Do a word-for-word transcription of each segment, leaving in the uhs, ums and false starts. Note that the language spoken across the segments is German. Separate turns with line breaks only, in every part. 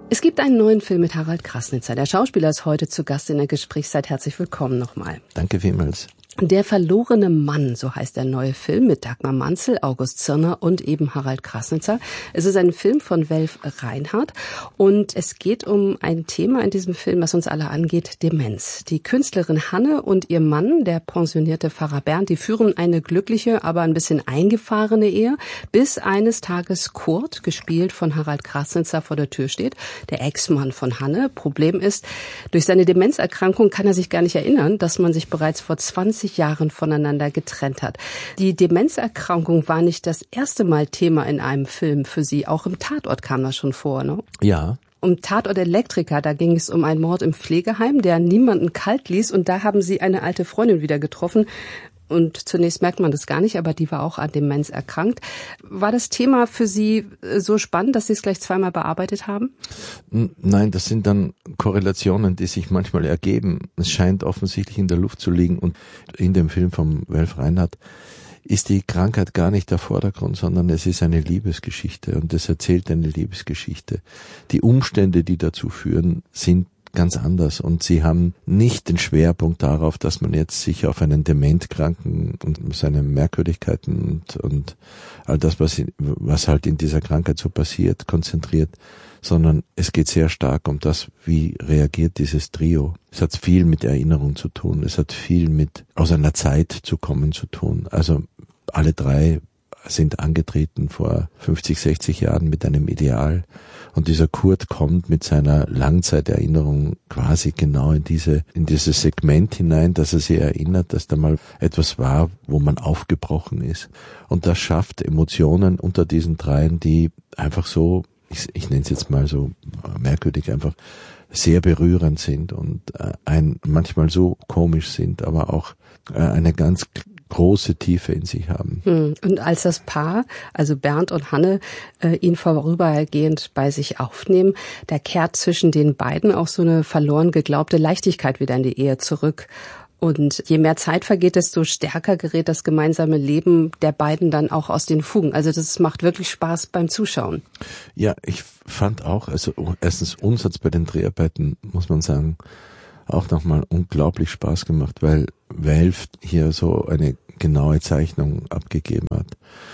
Es gibt einen neuen Film mit Harald Krasnitzer. Der Schauspieler ist heute zu Gast in der Gesprächszeit. Herzlich willkommen nochmal.
Danke vielmals.
Der verlorene Mann, so heißt der neue Film mit Dagmar Manzel, August Zirner und eben Harald Krasnitzer. Es ist ein Film von Welf Reinhardt und es geht um ein Thema in diesem Film, was uns alle angeht, Demenz. Die Künstlerin Hanne und ihr Mann, der pensionierte Pfarrer Bernd, die führen eine glückliche, aber ein bisschen eingefahrene Ehe, bis eines Tages Kurt, gespielt von Harald Krasnitzer, vor der Tür steht, der Ex-Mann von Hanne. Problem ist, durch seine Demenzerkrankung kann er sich gar nicht erinnern, dass man sich bereits vor zwanzig Jahren voneinander getrennt hat. Die Demenzerkrankung war nicht das erste Mal Thema in einem Film für Sie. Auch im Tatort kam das schon vor, ne?
Ja.
Um Tatort Elektriker, da ging es um einen Mord im Pflegeheim, der niemanden kalt ließ. Und da haben Sie eine alte Freundin wieder getroffen. Und zunächst merkt man das gar nicht, aber die war auch an Demenz erkrankt. War das Thema für Sie so spannend, dass Sie es gleich zweimal bearbeitet haben?
Nein, das sind dann Korrelationen, die sich manchmal ergeben. Es scheint offensichtlich in der Luft zu liegen. Und in dem Film von Welf Reinhardt ist die Krankheit gar nicht der Vordergrund, sondern es ist eine Liebesgeschichte und es erzählt eine Liebesgeschichte. Die Umstände, die dazu führen, sind ganz anders und sie haben nicht den Schwerpunkt darauf, dass man jetzt sich auf einen Dementkranken und seine Merkwürdigkeiten und, und all das, was, was halt in dieser Krankheit so passiert, konzentriert, sondern es geht sehr stark um das, wie reagiert dieses Trio. Es hat viel mit Erinnerung zu tun, es hat viel mit aus einer Zeit zu kommen zu tun. Also alle drei sind angetreten vor fünfzig, sechzig Jahren mit einem Ideal. Und dieser Kurt kommt mit seiner Langzeiterinnerung quasi genau in diese, in dieses Segment hinein, dass er sich erinnert, dass da mal etwas war, wo man aufgebrochen ist. Und das schafft Emotionen unter diesen dreien, die einfach so, ich, ich nenne es jetzt mal so merkwürdig, einfach sehr berührend sind und ein, manchmal so komisch sind, aber auch eine ganz große Tiefe in sich haben.
Und als das Paar, also Bernd und Hanne, äh, ihn vorübergehend bei sich aufnehmen, da kehrt zwischen den beiden auch so eine verloren geglaubte Leichtigkeit wieder in die Ehe zurück. Und je mehr Zeit vergeht, desto stärker gerät das gemeinsame Leben der beiden dann auch aus den Fugen. Also das macht wirklich Spaß beim Zuschauen.
Ja, ich fand auch, also erstens uns hat's bei den Dreharbeiten, muss man sagen, auch nochmal unglaublich Spaß gemacht, weil Welf hier so eine genaue Zeichnung abgegeben hat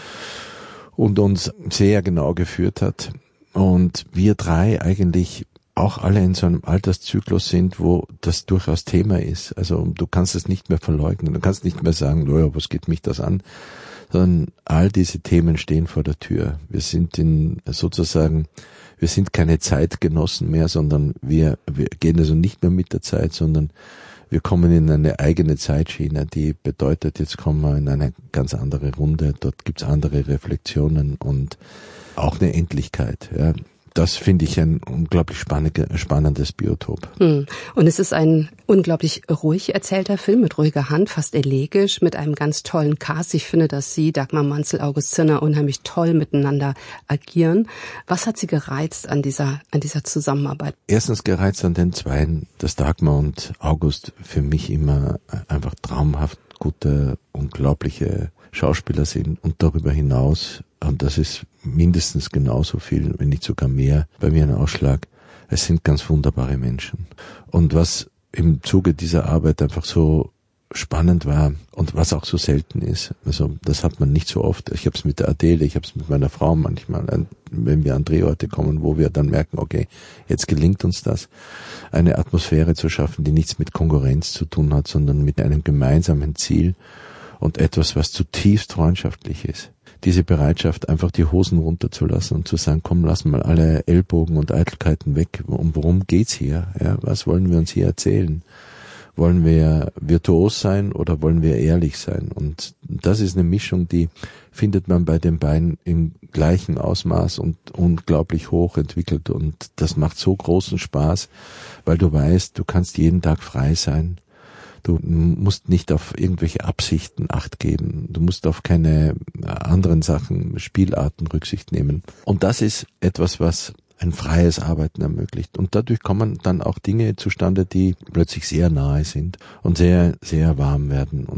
und uns sehr genau geführt hat und wir drei eigentlich auch alle in so einem Alterszyklus sind, wo das durchaus Thema ist. Also du kannst es nicht mehr verleugnen, du kannst nicht mehr sagen, naja, was geht mich das an, sondern all diese Themen stehen vor der Tür. Wir sind in sozusagen Wir sind keine Zeitgenossen mehr, sondern wir, wir gehen also nicht mehr mit der Zeit, sondern wir kommen in eine eigene Zeitschiene, die bedeutet, jetzt kommen wir in eine ganz andere Runde, dort gibt's andere Reflexionen und auch eine Endlichkeit. Ja. Das finde ich ein unglaublich spannendes Biotop.
Hm. Und es ist ein unglaublich ruhig erzählter Film mit ruhiger Hand, fast elegisch, mit einem ganz tollen Cast. Ich finde, dass Sie, Dagmar Manzel, August Zirner, unheimlich toll miteinander agieren. Was hat Sie gereizt an dieser, an dieser Zusammenarbeit?
Erstens gereizt an den Zweien, dass Dagmar und August für mich immer einfach traumhaft gute, unglaubliche Schauspieler sind und darüber hinaus, und das ist mindestens genauso viel, wenn nicht sogar mehr, bei mir ein Ausschlag, es sind ganz wunderbare Menschen. Und was im Zuge dieser Arbeit einfach so spannend war und was auch so selten ist, also das hat man nicht so oft, ich habe es mit der Adele, ich habe es mit meiner Frau manchmal, wenn wir an Drehorte kommen, wo wir dann merken, okay, jetzt gelingt uns das, eine Atmosphäre zu schaffen, die nichts mit Konkurrenz zu tun hat, sondern mit einem gemeinsamen Ziel und etwas, was zutiefst freundschaftlich ist. Diese Bereitschaft, einfach die Hosen runterzulassen und zu sagen, komm, lass mal alle Ellbogen und Eitelkeiten weg. Um worum geht's hier? Ja, was wollen wir uns hier erzählen? Wollen wir virtuos sein oder wollen wir ehrlich sein? Und das ist eine Mischung, die findet man bei den beiden im gleichen Ausmaß und unglaublich hoch entwickelt. Und das macht so großen Spaß, weil du weißt, du kannst jeden Tag frei sein. Du musst nicht auf irgendwelche Absichten Acht geben. Du musst auf keine anderen Sachen, Spielarten Rücksicht nehmen. Und das ist etwas, was ein freies Arbeiten ermöglicht. Und dadurch kommen dann auch Dinge zustande, die plötzlich sehr nahe sind und sehr, sehr warm werden. Und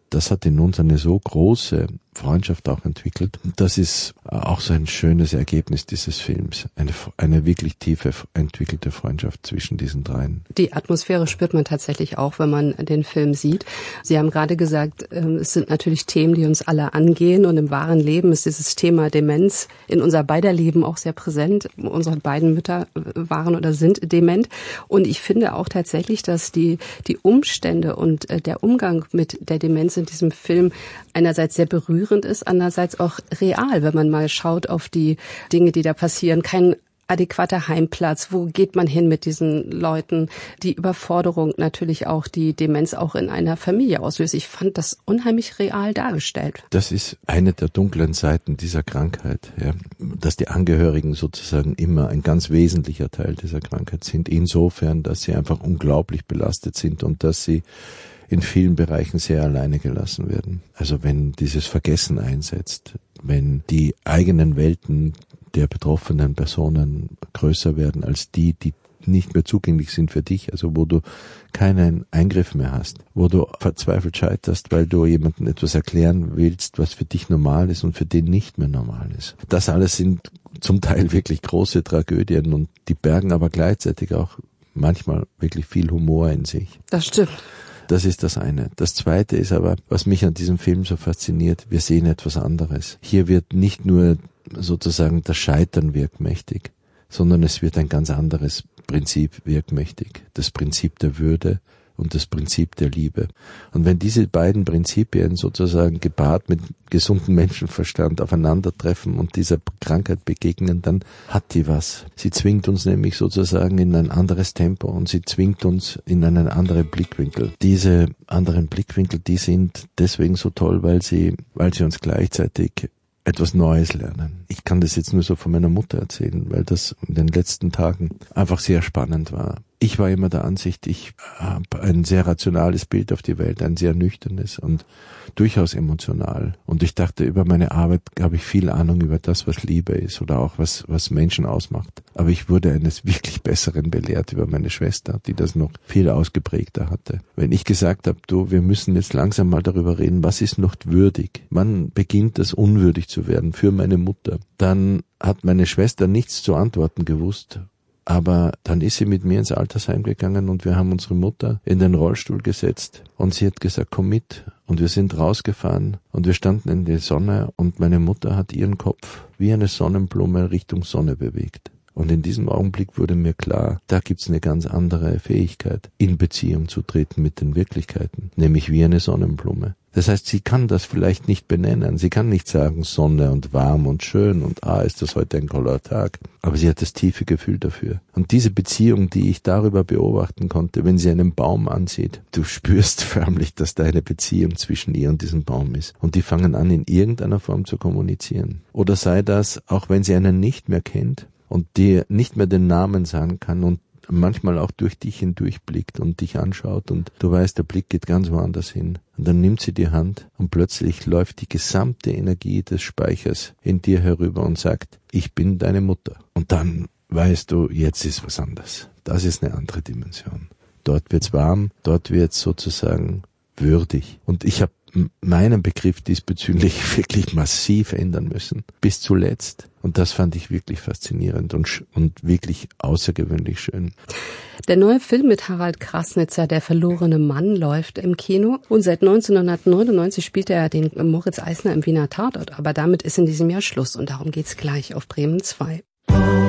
das hat in uns eine so große Freundschaft auch entwickelt. Das ist auch so ein schönes Ergebnis dieses Films. Eine, eine wirklich tiefe entwickelte Freundschaft zwischen diesen dreien.
Die Atmosphäre spürt man tatsächlich auch, wenn man den Film sieht. Sie haben gerade gesagt, es sind natürlich Themen, die uns alle angehen, und im wahren Leben ist dieses Thema Demenz in unser beider Leben auch sehr präsent. Unsere beiden Mütter waren oder sind dement, und ich finde auch tatsächlich, dass die, die Umstände und der Umgang mit der Demenz in diesem Film einerseits sehr berührend ist, andererseits auch real, wenn man mal schaut auf die Dinge, die da passieren. Kein adäquater Heimplatz, wo geht man hin mit diesen Leuten? Die Überforderung natürlich auch, die Demenz auch in einer Familie auslöst. Ich fand das unheimlich real dargestellt.
Das ist eine der dunklen Seiten dieser Krankheit, ja, dass die Angehörigen sozusagen immer ein ganz wesentlicher Teil dieser Krankheit sind, insofern, dass sie einfach unglaublich belastet sind und dass sie in vielen Bereichen sehr alleine gelassen werden. Also wenn dieses Vergessen einsetzt, wenn die eigenen Welten der betroffenen Personen größer werden als die, die nicht mehr zugänglich sind für dich, also wo du keinen Eingriff mehr hast, wo du verzweifelt scheiterst, weil du jemandem etwas erklären willst, was für dich normal ist und für den nicht mehr normal ist. Das alles sind zum Teil wirklich große Tragödien, und die bergen aber gleichzeitig auch manchmal wirklich viel Humor in sich.
Das stimmt.
Das ist das eine. Das zweite ist aber, was mich an diesem Film so fasziniert, wir sehen etwas anderes. Hier wird nicht nur sozusagen das Scheitern wirkmächtig, sondern es wird ein ganz anderes Prinzip wirkmächtig. Das Prinzip der Würde und das Prinzip der Liebe. Und wenn diese beiden Prinzipien sozusagen gepaart mit gesundem Menschenverstand aufeinandertreffen und dieser Krankheit begegnen, dann hat die was. Sie zwingt uns nämlich sozusagen in ein anderes Tempo, und sie zwingt uns in einen anderen Blickwinkel. Diese anderen Blickwinkel, die sind deswegen so toll, weil sie, weil sie uns gleichzeitig etwas Neues lernen. Ich kann das jetzt nur so von meiner Mutter erzählen, weil das in den letzten Tagen einfach sehr spannend war. Ich war immer der Ansicht, ich habe ein sehr rationales Bild auf die Welt, ein sehr nüchternes und durchaus emotional. Und ich dachte, über meine Arbeit habe ich viel Ahnung über das, was Liebe ist oder auch was, was Menschen ausmacht. Aber ich wurde eines wirklich Besseren belehrt über meine Schwester, die das noch viel ausgeprägter hatte. Wenn ich gesagt habe, du, wir müssen jetzt langsam mal darüber reden, was ist noch würdig? Wann beginnt das unwürdig zu werden für meine Mutter? Dann hat meine Schwester nichts zu antworten gewusst. Aber dann ist sie mit mir ins Altersheim gegangen, und wir haben unsere Mutter in den Rollstuhl gesetzt, und sie hat gesagt, komm mit. Und wir sind rausgefahren und wir standen in der Sonne, und meine Mutter hat ihren Kopf wie eine Sonnenblume Richtung Sonne bewegt. Und in diesem Augenblick wurde mir klar, da gibt's eine ganz andere Fähigkeit, in Beziehung zu treten mit den Wirklichkeiten, nämlich wie eine Sonnenblume. Das heißt, sie kann das vielleicht nicht benennen. Sie kann nicht sagen, Sonne und warm und schön und ah, ist das heute ein toller Tag. Aber sie hat das tiefe Gefühl dafür. Und diese Beziehung, die ich darüber beobachten konnte, wenn sie einen Baum ansieht, du spürst förmlich, dass da eine Beziehung zwischen ihr und diesem Baum ist. Und die fangen an, in irgendeiner Form zu kommunizieren. Oder sei das, auch wenn sie einen nicht mehr kennt und dir nicht mehr den Namen sagen kann und manchmal auch durch dich hindurchblickt und dich anschaut, und du weißt, der Blick geht ganz woanders hin. Und dann nimmt sie die Hand, und plötzlich läuft die gesamte Energie des Speichers in dir herüber und sagt, ich bin deine Mutter. Und dann weißt du, jetzt ist was anderes. Das ist eine andere Dimension. Dort wird's warm, dort wird's sozusagen würdig. Und ich habe meinen Begriff diesbezüglich wirklich massiv ändern müssen, bis zuletzt. Und das fand ich wirklich faszinierend und, und wirklich außergewöhnlich schön.
Der neue Film mit Harald Krasnitzer, Der verlorene Mann, läuft im Kino. Und seit neunzehnhundertneunundneunzig spielt er den Moritz Eisner im Wiener Tatort. Aber damit ist in diesem Jahr Schluss, und darum geht's gleich auf Bremen zwei.